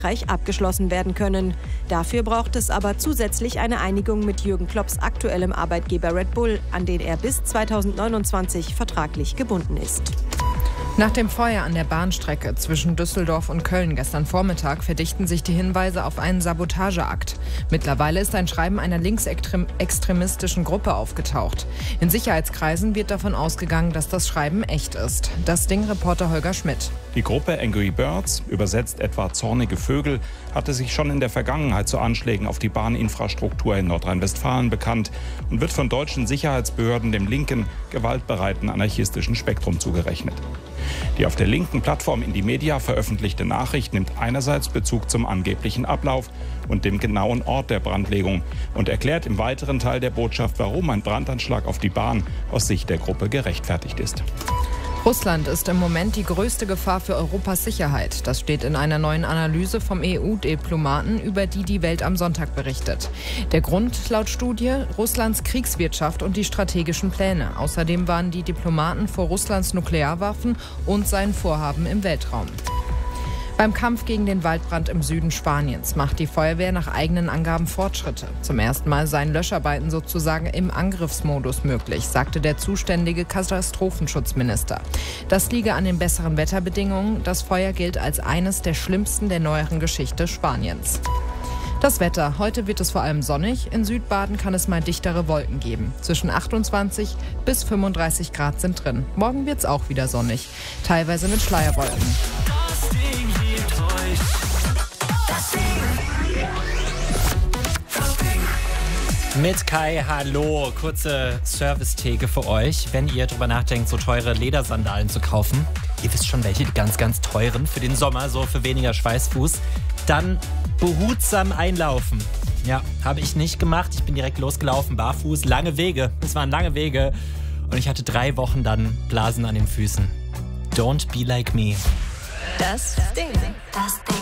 abgeschlossen werden können. Dafür braucht es aber zusätzlich eine Einigung mit Jürgen Klopps aktuellem Arbeitgeber Red Bull, an den er bis 2029 vertraglich gebunden ist. Nach dem Feuer an der Bahnstrecke zwischen Düsseldorf und Köln gestern Vormittag verdichten sich die Hinweise auf einen Sabotageakt. Mittlerweile ist ein Schreiben einer linksextremistischen Gruppe aufgetaucht. In Sicherheitskreisen wird davon ausgegangen, dass das Schreiben echt ist. Das Ding-Reporter Holger Schmidt. Die Gruppe Angry Birds, übersetzt etwa zornige Vögel, hatte sich schon in der Vergangenheit zu Anschlägen auf die Bahninfrastruktur in Nordrhein-Westfalen bekannt und wird von deutschen Sicherheitsbehörden dem linken, gewaltbereiten anarchistischen Spektrum zugerechnet. Die auf der linken Plattform Indymedia veröffentlichte Nachricht nimmt einerseits Bezug zum angeblichen Ablauf und dem genauen Ort der Brandlegung und erklärt im weiteren Teil der Botschaft, warum ein Brandanschlag auf die Bahn aus Sicht der Gruppe gerechtfertigt ist. Russland ist im Moment die größte Gefahr für Europas Sicherheit. Das steht in einer neuen Analyse vom EU-Diplomaten, über die die Welt am Sonntag berichtet. Der Grund laut Studie Russlands Kriegswirtschaft und die strategischen Pläne. Außerdem warnen die Diplomaten vor Russlands Nuklearwaffen und seinen Vorhaben im Weltraum. Beim Kampf gegen den Waldbrand im Süden Spaniens macht die Feuerwehr nach eigenen Angaben Fortschritte. Zum ersten Mal seien Löscharbeiten sozusagen im Angriffsmodus möglich, sagte der zuständige Katastrophenschutzminister. Das liege an den besseren Wetterbedingungen. Das Feuer gilt als eines der schlimmsten der neueren Geschichte Spaniens. Das Wetter. Heute wird es vor allem sonnig. In Südbaden kann es mal dichtere Wolken geben. Zwischen 28 bis 35 Grad sind drin. Morgen wird es auch wieder sonnig, teilweise mit Schleierwolken. Mit Kai, hallo, kurze Service-Theke für euch. Wenn ihr drüber nachdenkt, so teure Ledersandalen zu kaufen, ihr wisst schon welche, die ganz, ganz teuren für den Sommer, so für weniger Schweißfuß, dann behutsam einlaufen. Ja, habe ich nicht gemacht. Ich bin direkt losgelaufen, barfuß, lange Wege. Es waren lange Wege und ich hatte 3 Wochen dann Blasen an den Füßen. Don't be like me. Das Ding.